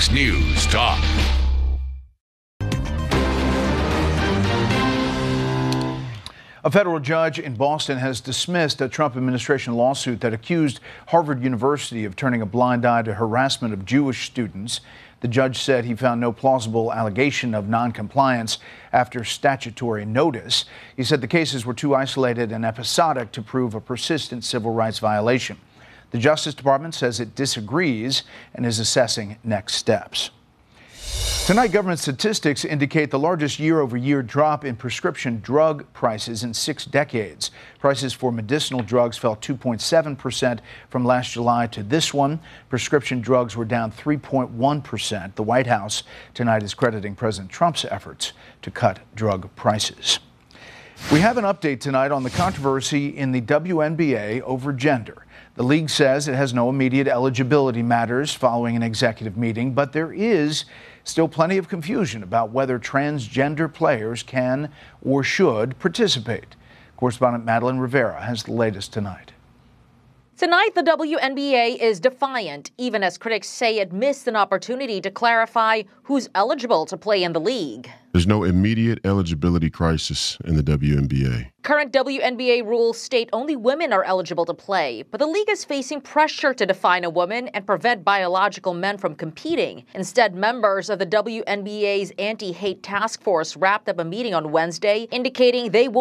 Fox News Talk. A federal judge in Boston has dismissed a Trump administration lawsuit that accused Harvard University of turning a blind eye to harassment of Jewish students. The judge said he found no plausible allegation of noncompliance after statutory notice. He said the cases were too isolated and episodic to prove a persistent civil rights violation. The Justice Department says it disagrees and is assessing next steps. Tonight, government statistics indicate the largest year-over-year drop in prescription drug prices in 6 decades. Prices for medicinal drugs fell 2.7% from last July to this one. Prescription drugs were down 3.1%. The White House tonight is crediting President Trump's efforts to cut drug prices. We have an update tonight on the controversy in the WNBA over gender. The league says it has no immediate eligibility matters following an executive meeting, but there is still plenty of confusion about whether transgender players can or should participate. Correspondent Madeline Rivera has the latest tonight. Tonight, the WNBA is defiant, even as critics say it missed an opportunity to clarify who's eligible to play in the league. There's no immediate eligibility crisis in the WNBA. Current WNBA rules state only women are eligible to play, but the league is facing pressure to define a woman and prevent biological men from competing. Instead, members of the WNBA's anti-hate task force wrapped up a meeting on Wednesday indicating they won't